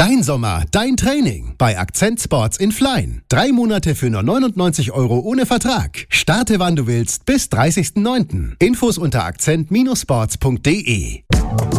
Dein Sommer, dein Training bei Accent Sports in Flein. 3 Monate für nur 99 € ohne Vertrag. Starte wann du willst bis 30.09. Infos unter accent-sports.de.